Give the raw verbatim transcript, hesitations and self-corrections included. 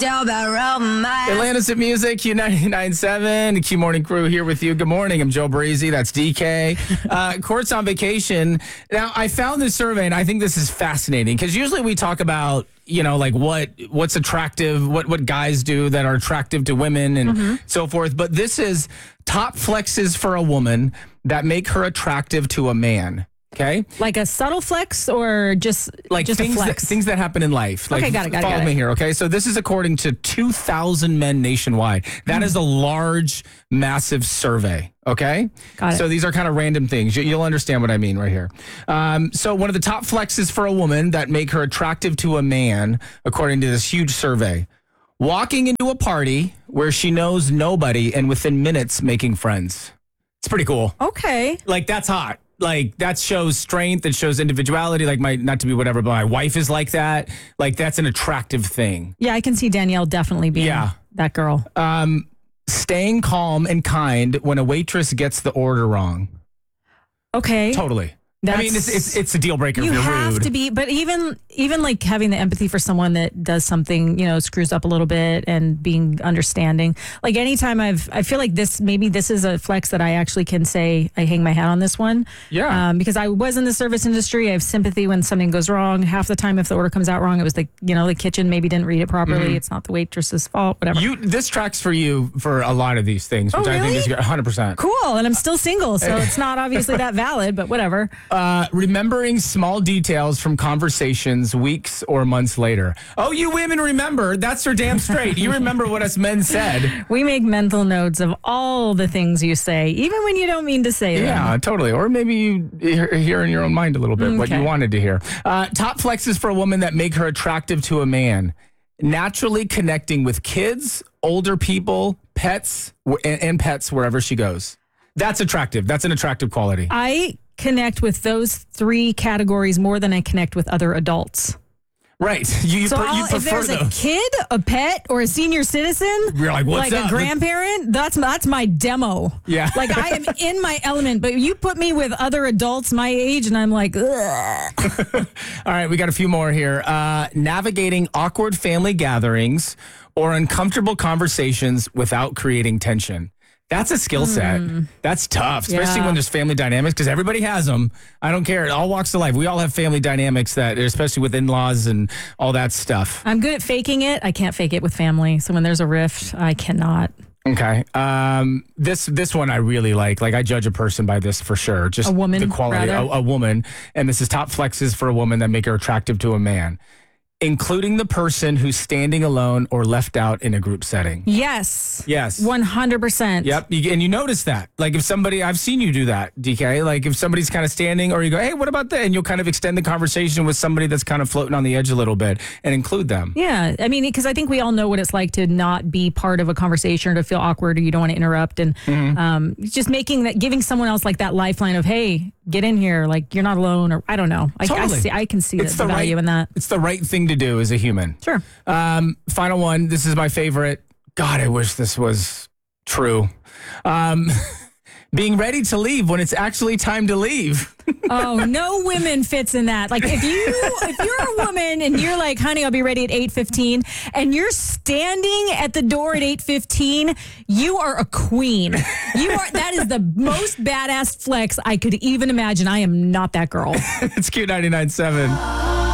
Atlantis at Music, Q ninety-nine point seven, the Q Morning Crew here with you. Good morning. I'm Joe Breezy. That's D K. Uh, Court's on vacation. Now, I found this survey, and I think this is fascinating because usually we talk about, you know, like what what's attractive, what, what guys do that are attractive to women and mm-hmm. so forth. But this is top flexes for a woman that make her attractive to a man. Okay. Like a subtle flex or just like just things a flex? That, things that happen in life. Like, okay, got it, got it. Follow got me it. here, okay? So this is according to two thousand men nationwide. That mm. is a large, massive survey, okay? Got it. So these are kind of random things. You, you'll understand what I mean right here. Um, so one of the top flexes for a woman that make her attractive to a man, according to this huge survey, walking into a party where she knows nobody and within minutes making friends. It's pretty cool. Okay. Like, that's hot. Like, that shows strength. It shows individuality. Like, my, not to be whatever, but my wife is like that. Like, that's an attractive thing. Yeah, I can see Danielle definitely being yeah. that girl. Um, staying calm and kind when a waitress gets the order wrong. Okay. Totally. That's, I mean, it's, it's it's a deal breaker. You if you're have rude. to be, but even even like having the empathy for someone that does something, you know, screws up a little bit and being understanding. Like anytime I've, I feel like this, maybe this is a flex that I actually can say I hang my hat on this one. Yeah. Um, because I was in the service industry. I have sympathy when something goes wrong. Half the time, if the order comes out wrong, it was the, you know, the kitchen maybe didn't read it properly. Mm-hmm. It's not the waitress's fault, whatever. You This tracks for you for a lot of these things, which oh, really? I think is one hundred percent. Cool. And I'm still single, so it's not obviously that valid, but whatever. Uh, remember Remembering small details from conversations weeks or months later. Oh, you women remember. That's for damn straight. You remember what us men said. We make mental notes of all the things you say, even when you don't mean to say them. Yeah, totally. Or maybe you hear in your own mind a little bit okay. what you wanted to hear. Uh, top flexes for a woman that make her attractive to a man. Naturally connecting with kids, older people, pets, and, and pets wherever she goes. That's attractive. That's an attractive quality. I connect with those three categories more than I connect with other adults. Right. You, you, so per, you if prefer there's those. a kid, a pet, or a senior citizen, you're like, what's like up? a grandparent, that's that's my demo. Yeah. Like I am in my element, but you put me with other adults my age and I'm like, ugh. All right, we got a few more here. Uh, navigating awkward family gatherings or uncomfortable conversations without creating tension. That's a skill set. Mm. That's tough, especially yeah. when there's family dynamics, because everybody has them. I don't care. All walks of life. We all have family dynamics that, especially with in-laws and all that stuff. I'm good at faking it. I can't fake it with family. So when there's a rift, I cannot. Okay. Um, this this one I really like. Like, I judge a person by this for sure. Just a woman, the quality. A, a woman. And this is top flexes for a woman that make her attractive to a man. Including the person who's standing alone or left out in a group setting. Yes. Yes. one hundred percent. Yep. You, and you notice that. Like, if somebody, I've seen you do that, D K. Like, if somebody's kind of standing or you go, hey, what about that? And you'll kind of extend the conversation with somebody that's kind of floating on the edge a little bit and include them. Yeah. I mean, because I think we all know what it's like to not be part of a conversation or to feel awkward or you don't want to interrupt. And mm-hmm. um, just making that, giving someone else like that lifeline of, hey, get in here. Like, you're not alone. Or I don't know. I, totally. I, see, I can see it's the, the value right, in that. It's the right thing to do as a human. Sure. Um, final one. This is my favorite. God, I wish this was true. Um, being ready to leave when it's actually time to leave. Oh, no women fits in that. Like, if you if you're a woman and you're like, honey, I'll be ready at eight fifteen, and you're standing at the door at eight fifteen, you are a queen. You are. That is the most badass flex I could even imagine. I am not that girl. It's Q ninety-nine point seven.